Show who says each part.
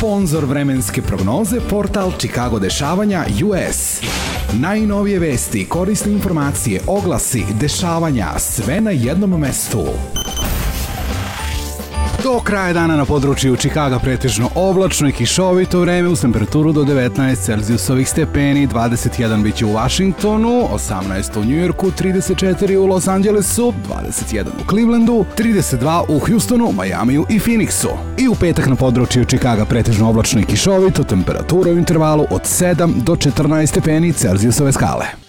Speaker 1: Sponzor vremenske prognoze portal Chicago dešavanja US. Najnovije vesti, korisne informacije, oglasi, dešavanja, sve na jednom mestu. Do kraja dana na području Chicaga pretežno oblačno i kišovito vreme uz temperaturu do 19 Celzijusovih stepeni, 21 biće u Washingtonu, 18 u Njujorku, 34 u Los Angelesu, 21 u Clevelandu, 32 u Houstonu, Majamiju i Phoenixu. I u petak na području Chicaga pretežno oblačno i kišovito, temperatura u intervalu od 7 do 14 stepeni Celzijusove skale.